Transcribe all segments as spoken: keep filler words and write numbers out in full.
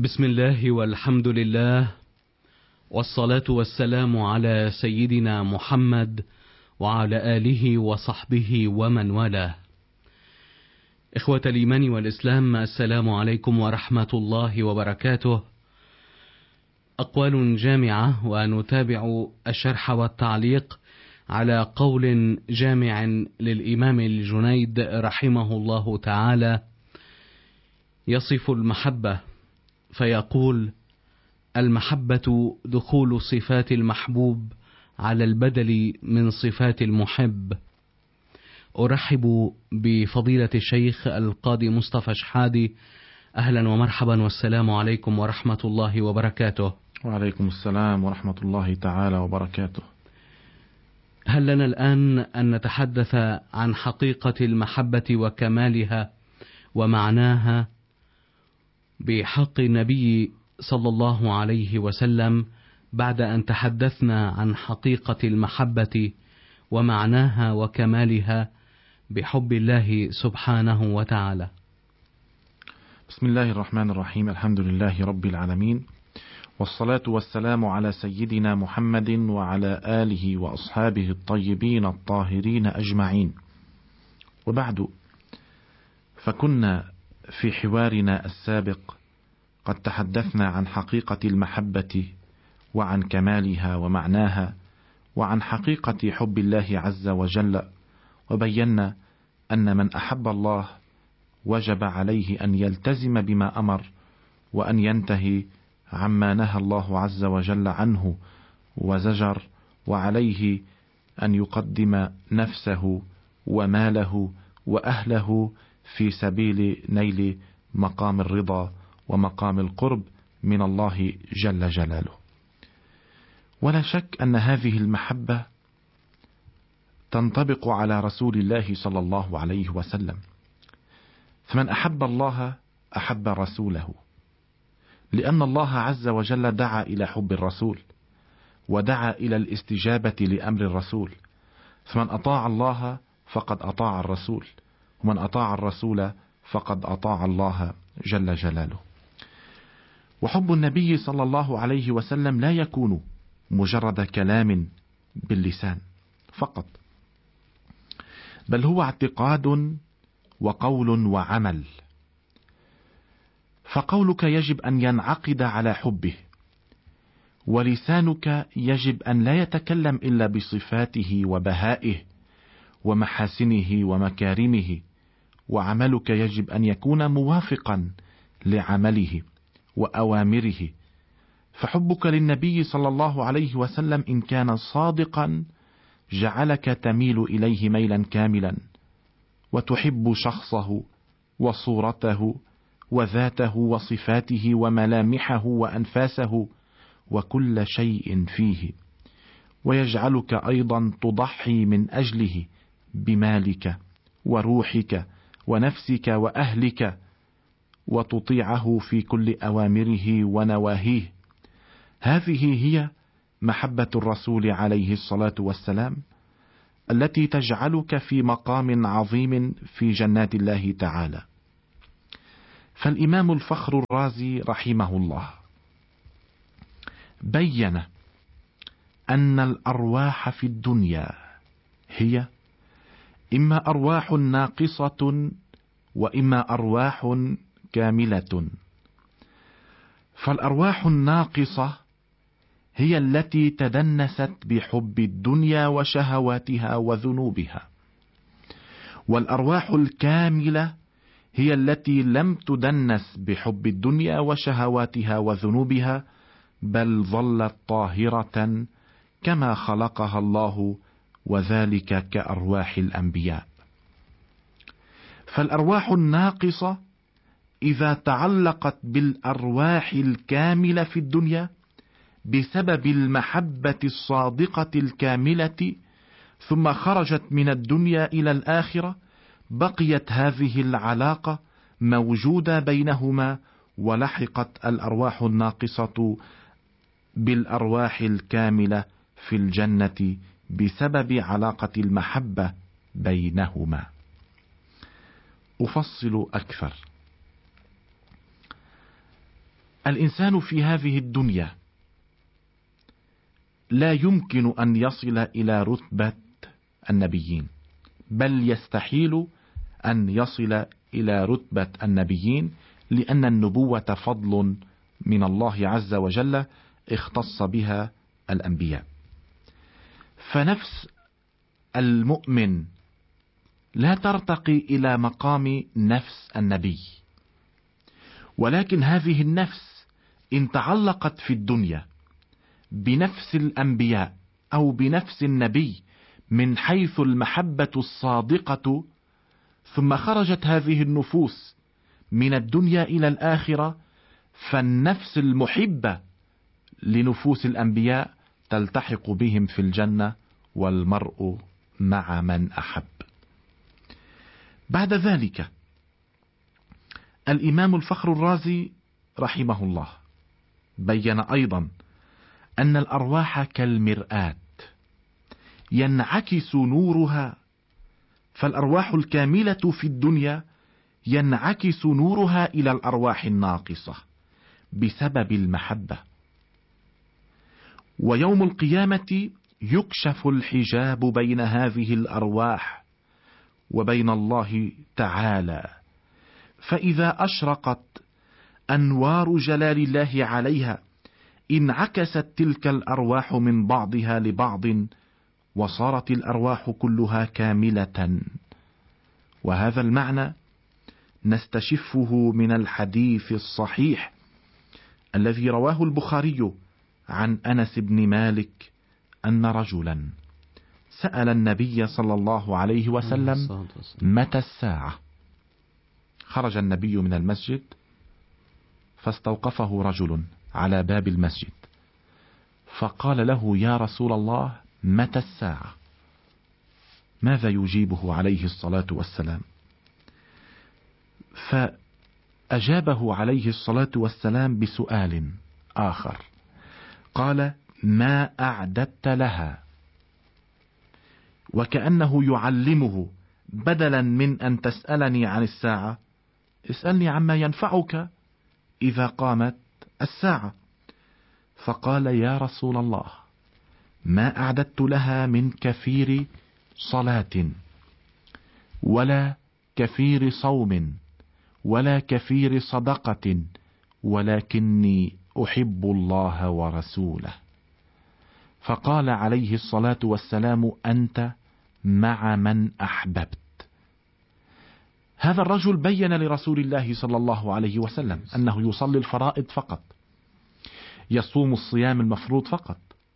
بسم الله والحمد لله، والصلاة والسلام على سيدنا محمد وعلى آله وصحبه ومن والاه. إخوة الإيمان والإسلام، السلام عليكم ورحمة الله وبركاته. أقوال جامعة، ونتابع الشرح والتعليق على قول جامع للإمام الجنيد رحمه الله تعالى، يصف المحبة فيقول: المحبة دخول صفات المحبوب على البدل من صفات المحب. أرحب بفضيلة الشيخ القاضي مصطفى شحادي، أهلا ومرحبا، والسلام عليكم ورحمة الله وبركاته. وعليكم السلام ورحمة الله تعالى وبركاته. هل لنا الآن أن نتحدث عن حقيقة المحبة وكمالها ومعناها بحق النبي صلى الله عليه وسلم، بعد أن تحدثنا عن حقيقة المحبة ومعناها وكمالها بحب الله سبحانه وتعالى؟ بسم الله الرحمن الرحيم. الحمد لله رب العالمين، والصلاة والسلام على سيدنا محمد وعلى آله وأصحابه الطيبين الطاهرين أجمعين. وبعد، فكنا في حوارنا السابق قد تحدثنا عن حقيقة المحبة وعن كمالها ومعناها، وعن حقيقة حب الله عز وجل، وبينا أن من أحب الله وجب عليه أن يلتزم بما أمر، وأن ينتهي عما نهى الله عز وجل عنه وزجر، وعليه أن يقدم نفسه وماله وأهله في سبيل نيل مقام الرضا ومقام القرب من الله جل جلاله. ولا شك أن هذه المحبة تنطبق على رسول الله صلى الله عليه وسلم، فمن أحب الله أحب رسوله، لأن الله عز وجل دعا إلى حب الرسول ودعا إلى الاستجابة لأمر الرسول، فمن أطاع الله فقد أطاع الرسول، ومن أطاع الرسول فقد أطاع الله جل جلاله. وحب النبي صلى الله عليه وسلم لا يكون مجرد كلام باللسان فقط، بل هو اعتقاد وقول وعمل. فقولك يجب أن ينعقد على حبه، ولسانك يجب أن لا يتكلم إلا بصفاته وبهائه ومحاسنه ومكارمه، وعملك يجب أن يكون موافقا لعمله وأوامره. فحبك للنبي صلى الله عليه وسلم إن كان صادقا جعلك تميل إليه ميلا كاملا، وتحب شخصه وصورته وذاته وصفاته وملامحه وأنفاسه وكل شيء فيه، ويجعلك أيضا تضحي من أجله بمالك وروحك ونفسك وأهلك، وتطيعه في كل أوامره ونواهيه. هذه هي محبة الرسول عليه الصلاة والسلام، التي تجعلك في مقام عظيم في جنات الله تعالى. فالإمام الفخر الرازي رحمه الله بين أن الأرواح في الدنيا هي إما أرواح ناقصة وإما أرواح كاملة. فالأرواح الناقصة هي التي تدنست بحب الدنيا وشهواتها وذنوبها، والأرواح الكاملة هي التي لم تدنس بحب الدنيا وشهواتها وذنوبها، بل ظلت طاهرة كما خلقها الله، وذلك كأرواح الأنبياء. فالأرواح الناقصة إذا تعلقت بالأرواح الكاملة في الدنيا بسبب المحبة الصادقة الكاملة، ثم خرجت من الدنيا إلى الآخرة، بقيت هذه العلاقة موجودة بينهما، ولحقت الأرواح الناقصة بالأرواح الكاملة في الجنة بسبب علاقة المحبة بينهما. أفصل أكثر. الإنسان في هذه الدنيا لا يمكن أن يصل إلى رتبة النبيين، بل يستحيل أن يصل إلى رتبة النبيين، لأن النبوة فضل من الله عز وجل اختص بها الأنبياء. فنفس المؤمن لا ترتقي إلى مقام نفس النبي، ولكن هذه النفس إن تعلقت في الدنيا بنفس الأنبياء أو بنفس النبي من حيث المحبة الصادقة، ثم خرجت هذه النفوس من الدنيا إلى الآخرة، فالنفس المحبة لنفوس الأنبياء تلتحق بهم في الجنة، والمرء مع من أحب. بعد ذلك الإمام الفخر الرازي رحمه الله بين أيضا أن الأرواح كالمرآة ينعكس نورها، فالأرواح الكاملة في الدنيا ينعكس نورها إلى الأرواح الناقصة بسبب المحبة، ويوم القيامة يكشف الحجاب بين هذه الأرواح وبين الله تعالى، فإذا أشرقت أنوار جلال الله عليها انعكست تلك الأرواح من بعضها لبعض، وصارت الأرواح كلها كاملة. وهذا المعنى نستشفه من الحديث الصحيح الذي رواه البخاري عن أنس بن مالك أن رجلا سأل النبي صلى الله عليه وسلم متى الساعة. خرج النبي من المسجد فاستوقفه رجل على باب المسجد فقال له: يا رسول الله، متى الساعة؟ ماذا يجيبه عليه الصلاة والسلام؟ فأجابه عليه الصلاة والسلام بسؤال آخر، قال: ما أعددت لها؟ وكأنه يعلمه بدلا من أن تسألني عن الساعة اسألني عما ينفعك إذا قامت الساعة. فقال: يا رسول الله، ما أعددت لها من كثير صلاة ولا كثير صوم ولا كثير صدقة، ولكني أحب الله ورسوله. فقال عليه الصلاة والسلام: أنت مع من أحببت. هذا الرجل بين لرسول الله صلى الله عليه وسلم أنه يصلي الفرائض فقط، يصوم الصيام المفروض فقط،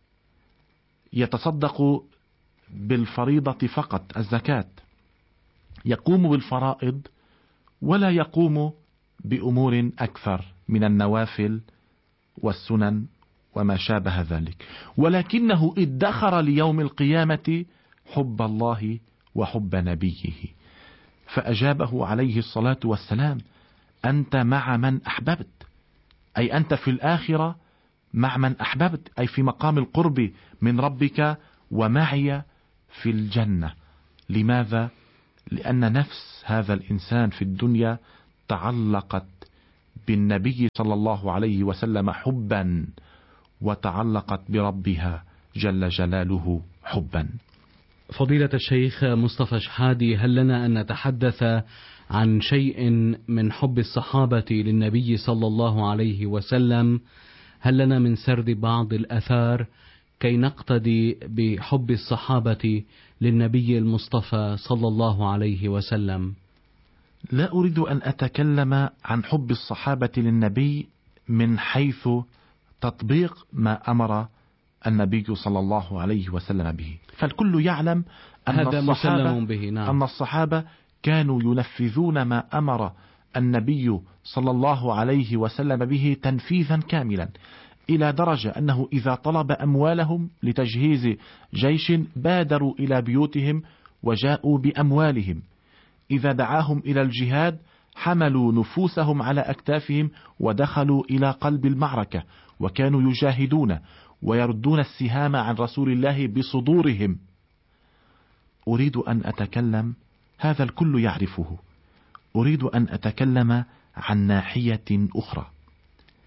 يتصدق بالفريضة فقط الزكاة، يقوم بالفرائض ولا يقوم بأمور أكثر من النوافل والسنن وما شابه ذلك، ولكنه ادخر ليوم القيامة حب الله وحب نبيه. فأجابه عليه الصلاة والسلام: أنت مع من أحببت، أي أنت في الآخرة مع من أحببت، أي في مقام القرب من ربك ومعي في الجنة. لماذا؟ لأن نفس هذا الإنسان في الدنيا تعلقت بالنبي صلى الله عليه وسلم حبا، وتعلقت بربها جل جلاله حبا. فضيلة الشيخ مصطفى شحادي، هل لنا أن نتحدث عن شيء من حب الصحابة للنبي صلى الله عليه وسلم؟ هل لنا من سرد بعض الآثار كي نقتدي بحب الصحابة للنبي المصطفى صلى الله عليه وسلم؟ لا أريد أن أتكلم عن حب الصحابة للنبي من حيث تطبيق ما أمر النبي صلى الله عليه وسلم به، فالكل يعلم أن هذا الصحابة, مسلم به. نعم. أن الصحابة كانوا ينفذون ما أمر النبي صلى الله عليه وسلم به تنفيذا كاملا، إلى درجة أنه إذا طلب أموالهم لتجهيز جيش بادروا إلى بيوتهم وجاءوا بأموالهم، إذا دعاهم إلى الجهاد حملوا نفوسهم على أكتافهم ودخلوا إلى قلب المعركة، وكانوا يجاهدون ويردون السهام عن رسول الله بصدورهم. أريد أن أتكلم، هذا الكل يعرفه، أريد أن أتكلم عن ناحية أخرى،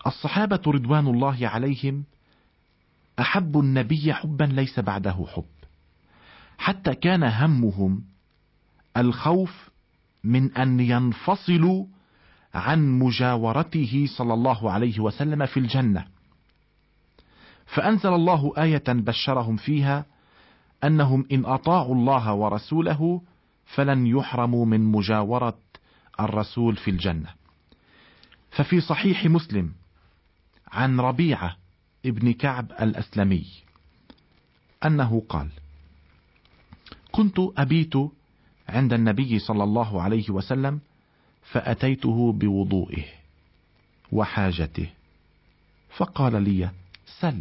الصحابة رضوان الله عليهم أحبوا النبي حبا ليس بعده حب، حتى كان همهم الخوف من أن ينفصلوا عن مجاورته صلى الله عليه وسلم في الجنة، فأنزل الله آية بشرهم فيها أنهم إن أطاعوا الله ورسوله فلن يحرموا من مجاورة الرسول في الجنة. ففي صحيح مسلم عن ربيعة ابن كعب الأسلمي أنه قال: كنت أبيت عند النبي صلى الله عليه وسلم فأتيته بوضوئه وحاجته، فقال لي: سل،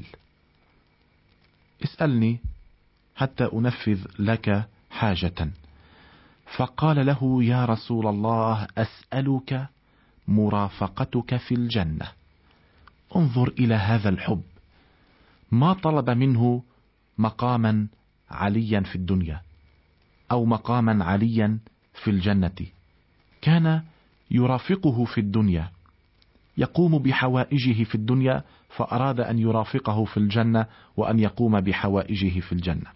اسألني حتى أنفذ لك حاجة. فقال له: يا رسول الله، أسألك مرافقتك في الجنة. انظر إلى هذا الحب، ما طلب منه مقاما عليا في الدنيا أو مقاما عليا في الجنة، كان يرافقه في الدنيا، يقوم بحوائجه في الدنيا، فأراد أن يرافقه في الجنة وأن يقوم بحوائجه في الجنة.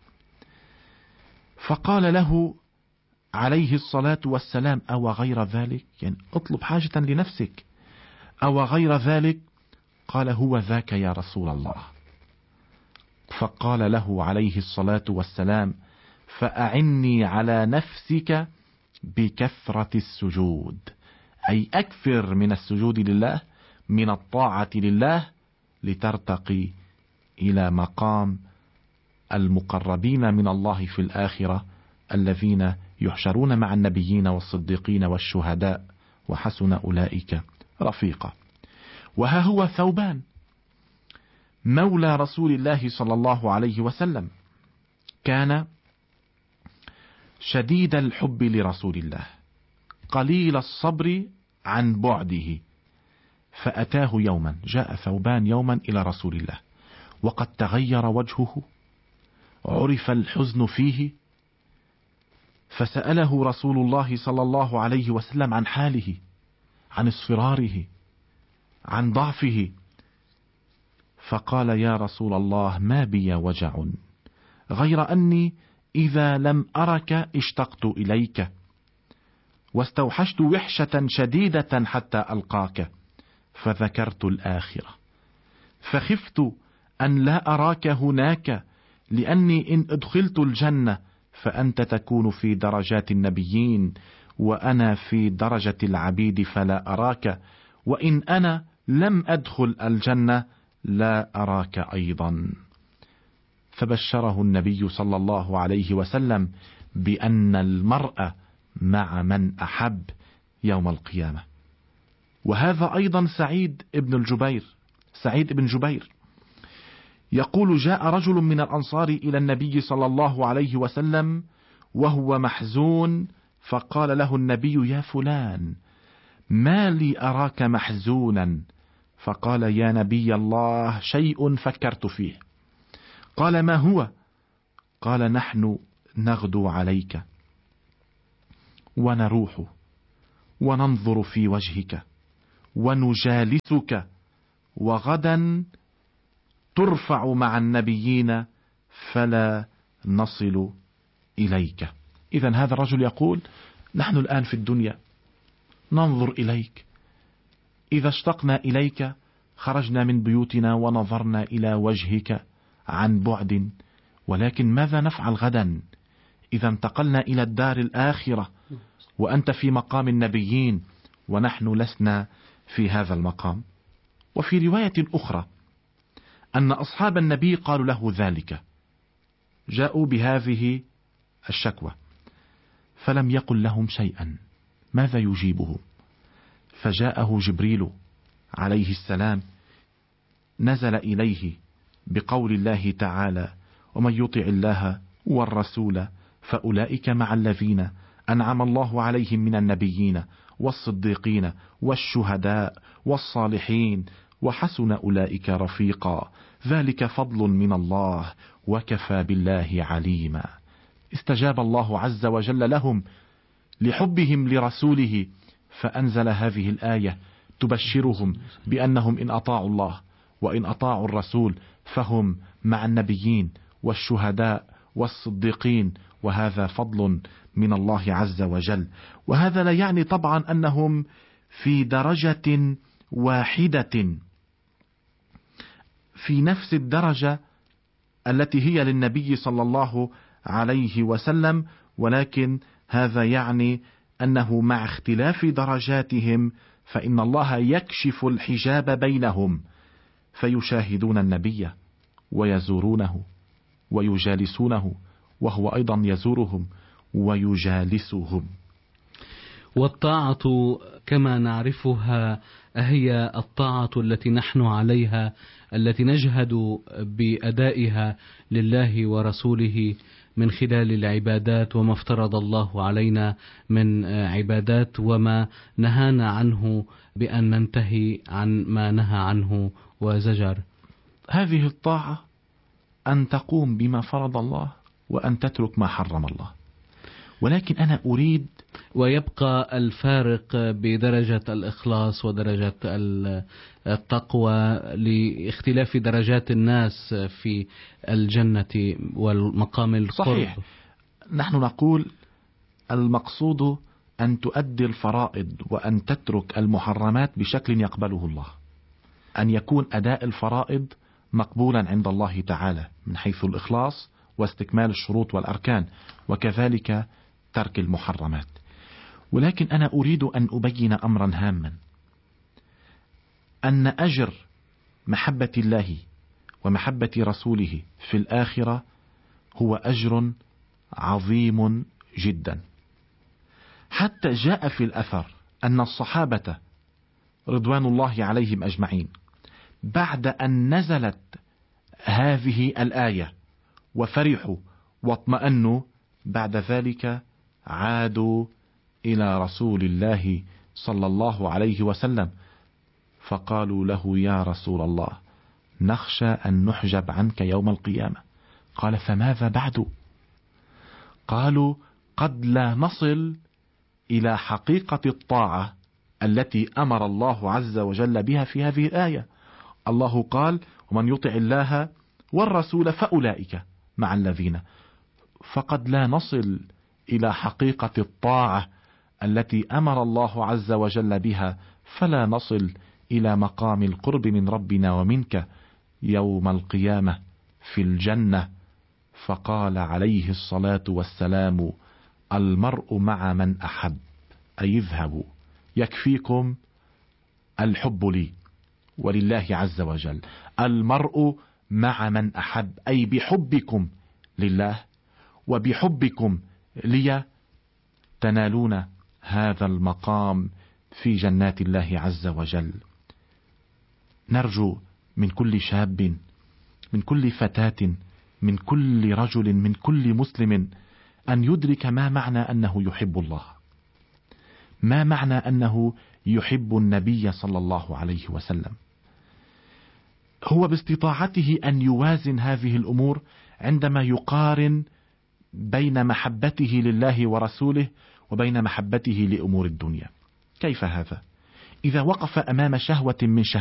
فقال له عليه الصلاة والسلام: أو غير ذلك، يعني اطلب حاجة لنفسك، أو غير ذلك؟ قال: هو ذاك يا رسول الله. فقال له عليه الصلاة والسلام: فأعني على نفسك بكثرة السجود، أي أكثر من السجود لله، من الطاعة لله، لترتقي إلى مقام المقربين من الله في الآخرة الذين يحشرون مع النبيين والصديقين والشهداء، وحسن أولئك رفيقا. وها هو ثوبان مولى رسول الله صلى الله عليه وسلم كان شديد الحب لرسول الله، قليل الصبر عن بعده، فأتاه يوما، جاء ثوبان يوما إلى رسول الله وقد تغير وجهه، عرف الحزن فيه، فسأله رسول الله صلى الله عليه وسلم عن حاله، عن اصفراره، عن ضعفه، فقال: يا رسول الله، ما بي وجع، غير أني إذا لم أرك اشتقت إليك، واستوحشت وحشة شديدة حتى ألقاك، فذكرت الآخرة، فخفت أن لا أراك هناك، لأني إن أدخلت الجنة فأنت تكون في درجات النبيين وأنا في درجة العبيد فلا أراك، وإن أنا لم أدخل الجنة لا أراك أيضا. فبشره النبي صلى الله عليه وسلم بأن المرء مع من أحب يوم القيامة. وهذا أيضا سعيد ابن الجبير سعيد ابن جبير يقول: جاء رجل من الأنصار إلى النبي صلى الله عليه وسلم وهو محزون، فقال له النبي: يا فلان، ما لي أراك محزونا؟ فقال: يا نبي الله، شيء فكرت فيه. قال: ما هو؟ قال: نحن نغدو عليك ونروح وننظر في وجهك ونجالسك، وغدا ترفع مع النبيين فلا نصل إليك. إذن هذا الرجل يقول: نحن الآن في الدنيا ننظر إليك، إذا اشتقنا إليك خرجنا من بيوتنا ونظرنا إلى وجهك عن بعد، ولكن ماذا نفعل غدا إذا انتقلنا إلى الدار الآخرة وأنت في مقام النبيين ونحن لسنا في هذا المقام؟ وفي رواية أخرى أن أصحاب النبي قالوا له ذلك، جاءوا بهذه الشكوى، فلم يقل لهم شيئا. ماذا يجيبه؟ فجاءه جبريل عليه السلام، نزل إليه بقول الله تعالى: ومن يطع الله والرسول فأولئك مع الذين أنعم الله عليهم من النبيين والصديقين والشهداء والصالحين وحسن أولئك رفيقا، ذلك فضل من الله وكفى بالله عليما. استجاب الله عز وجل لهم لحبهم لرسوله، فأنزل هذه الآية تبشرهم بأنهم إن أطاعوا الله وإن أطاعوا الرسول فهم مع النبيين والشهداء والصديقين، وهذا فضل من الله عز وجل. وهذا لا يعني طبعا أنهم في درجة واحدة في نفس الدرجة التي هي للنبي صلى الله عليه وسلم، ولكن هذا يعني أنه مع اختلاف درجاتهم فإن الله يكشف الحجاب بينهم فيشاهدون النبي ويزورونه ويجالسونه، وهو أيضا يزورهم ويجالسهم. والطاعة كما نعرفها هي الطاعة التي نحن عليها، التي نجهد بأدائها لله ورسوله من خلال العبادات وما افترض الله علينا من عبادات، وما نهانا عنه بأن ننتهي عن ما نهى عنه وزجر. هذه الطاعة أن تقوم بما فرض الله وأن تترك ما حرم الله. ولكن أنا أريد، ويبقى الفارق بدرجة الإخلاص ودرجة التقوى لاختلاف درجات الناس في الجنة والمقام القرب. صحيح، نحن نقول المقصود أن تؤدي الفرائض وأن تترك المحرمات بشكل يقبله الله، أن يكون أداء الفرائض مقبولا عند الله تعالى من حيث الإخلاص واستكمال الشروط والأركان، وكذلك ترك المحرمات. ولكن أنا أريد أن أبين أمرا هاما، أن أجر محبة الله ومحبة رسوله في الآخرة هو أجر عظيم جدا. حتى جاء في الأثر أن الصحابة رضوان الله عليهم أجمعين بعد أن نزلت هذه الآية وفرحوا واطمأنوا، بعد ذلك عادوا إلى رسول الله صلى الله عليه وسلم فقالوا له: يا رسول الله، نخشى أن نحجب عنك يوم القيامة. قال: فماذا بعد؟ قالوا: قد لا نصل إلى حقيقة الطاعة التي أمر الله عز وجل بها في هذه الآية. الله قال: ومن يطع الله والرسول فأولئك مع الذين. فقد لا نصل إلى حقيقة الطاعة التي أمر الله عز وجل بها، فلا نصل إلى مقام القرب من ربنا ومنك يوم القيامة في الجنة. فقال عليه الصلاة والسلام: المرء مع من أحب، أي اذهبوا يكفيكم الحب لي ولله عز وجل. المرء مع من أحب، أي بحبكم لله وبحبكم لي تنالون هذا المقام في جنات الله عز وجل. نرجو من كل شاب، من كل فتاة، من كل رجل، من كل مسلم أن يدرك ما معنى أنه يحب الله، ما معنى أنه يحب النبي صلى الله عليه وسلم. هو باستطاعته أن يوازن هذه الأمور عندما يقارن بين محبته لله ورسوله وبين محبته لأمور الدنيا. كيف هذا؟ إذا وقف أمام شهوة من شهوة